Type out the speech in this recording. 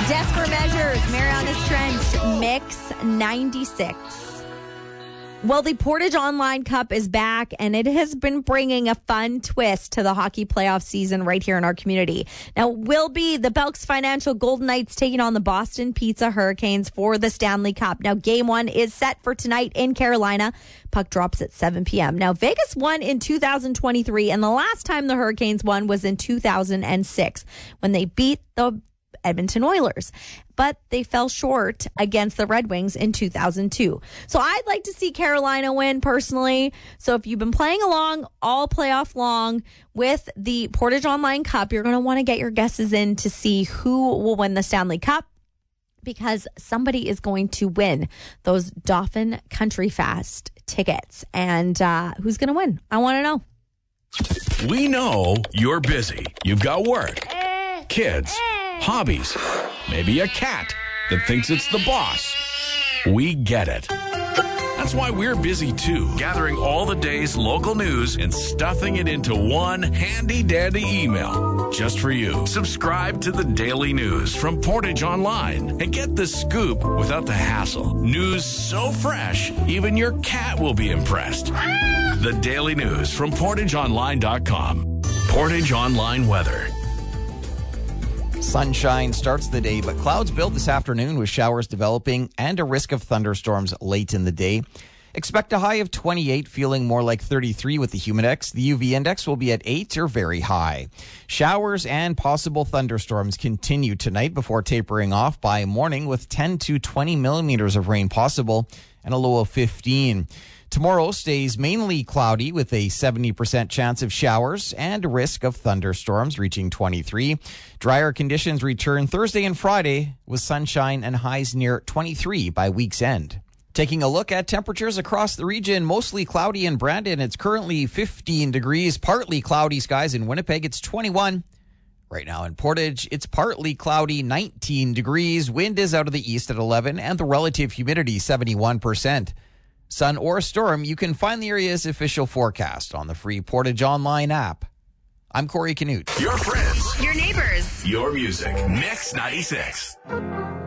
Desperate Measures, Mariana's Trench, Mix 96. Well, the Portage Online Cup is back, and it has been bringing a fun twist to the hockey playoff season right here in our community. Now, it will be the Belks Financial Golden Knights taking on the Boston Pizza Hurricanes for the Stanley Cup. Now, game one is set for tonight in Carolina. Puck drops at 7 p.m. Now, Vegas won in 2023, and the last time the Hurricanes won was in 2006 when they beat the Edmonton Oilers, but they fell short against the Red Wings in 2002. So I'd like to see Carolina win personally. So if you've been playing along all playoff long with the Portage Online Cup, you're going to want to get your guesses in to see who will win the Stanley Cup, because somebody is going to win those Dauphin Country Fast tickets. And who's going to win? I want to know. We know you're busy. You've got work, kids, hobbies, maybe a cat that thinks it's the boss. We get it. That's why we're busy too, gathering all the day's local news and stuffing it into one handy-dandy email just for you. Subscribe to the Daily News from Portage Online and get the scoop without the hassle. News so fresh, even your cat will be impressed. The Daily News from PortageOnline.com. Portage Online weather. Sunshine starts the day, but clouds build this afternoon with showers developing and a risk of thunderstorms late in the day. Expect a high of 28, feeling more like 33 with the Humidex. The UV index will be at 8 or very high. Showers and possible thunderstorms continue tonight before tapering off by morning with 10 to 20 millimeters of rain possible and a low of 15. Tomorrow stays mainly cloudy with a 70% chance of showers and a risk of thunderstorms reaching 23. Drier conditions return Thursday and Friday with sunshine and highs near 23 by week's end. Taking a look at temperatures across the region, mostly cloudy in Brandon. It's currently 15 degrees, partly cloudy skies in Winnipeg. It's 21. Right now in Portage, it's partly cloudy, 19 degrees. Wind is out of the east at 11 and the relative humidity 71%. Sun or storm, you can find the area's official forecast on the free Portage Online app. I'm Corey Canute. Your friends. Your neighbors. Your music. Mix 96.